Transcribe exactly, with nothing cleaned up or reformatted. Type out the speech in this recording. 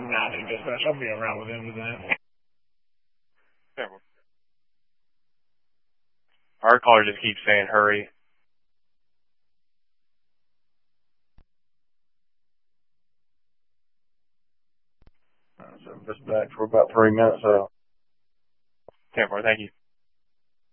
Nah, dude, dispatch. I'll be around with him tonight. Yeah. Our caller just keeps saying hurry. So I'm just back for about three minutes. So. ten four, thank you.